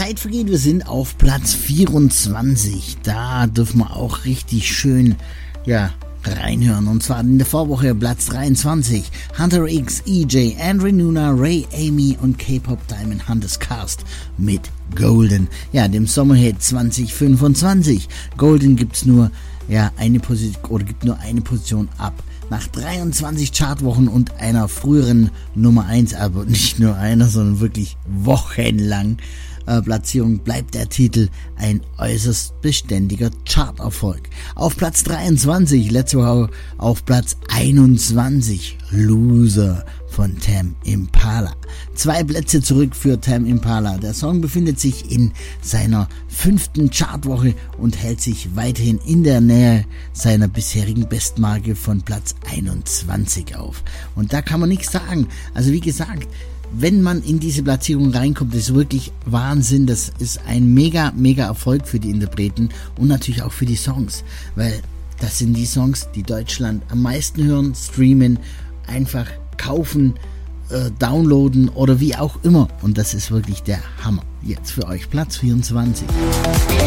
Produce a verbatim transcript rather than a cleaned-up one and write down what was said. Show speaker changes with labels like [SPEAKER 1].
[SPEAKER 1] Zeit vergeht, wir sind auf Platz vierundzwanzig. Da dürfen wir auch richtig schön, ja, reinhören. Und zwar in der Vorwoche Platz dreiundzwanzig. Hunter X, E J, Andre Nuna, Ray, Amy und K-Pop Diamond Hunters Cast mit Golden. Ja, dem Sommerhit zwanzig fünfundzwanzig. Golden gibt's nur, ja, eine Position, oder gibt nur eine Position ab. Nach dreiundzwanzig Chartwochen und einer früheren Nummer eins, aber nicht nur einer, sondern wirklich wochenlang äh, Platzierung, bleibt der Titel ein äußerst beständiger Charterfolg. Auf Platz dreiundzwanzig, letzte Woche auf Platz einundzwanzig, Loser von Tame Impala. Zwei Plätze zurück für Tame Impala. Der Song befindet sich in seiner fünften Chartwoche und hält sich weiterhin in der Nähe seiner bisherigen Bestmarke von Platz einundzwanzig auf. Und da kann man nichts sagen. Also wie gesagt, wenn man in diese Platzierung reinkommt, ist wirklich Wahnsinn. Das ist ein mega, mega Erfolg für die Interpreten und natürlich auch für die Songs, weil das sind die Songs, die Deutschland am meisten hören, streamen, einfach kaufen, äh, downloaden oder wie auch immer. Und das ist wirklich der Hammer. Jetzt für euch Platz vierundzwanzig.